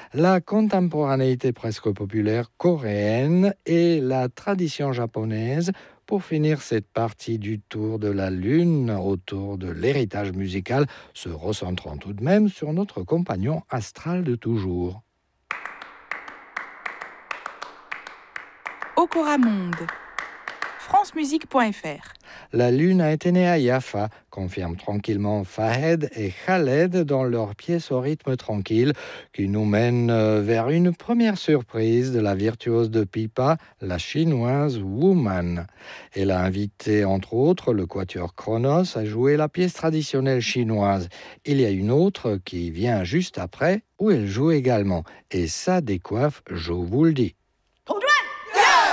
la contemporanéité presque populaire coréenne et la tradition japonaise pour finir cette partie du tour de la Lune autour de l'héritage musical, se recentrant tout de même sur notre compagnon astral de toujours. Okoramonde, francemusique.fr. La Lune a été née à Jaffa, confirment tranquillement Fahed et Khaled dans leur pièce au rythme tranquille qui nous mène vers une première surprise de la virtuose de pipa, la chinoise Woman. Elle a invité entre autres le quatuor Kronos à jouer la pièce traditionnelle chinoise. Il y a une autre qui vient juste après où elle joue également et ça décoiffe, je vous le dis.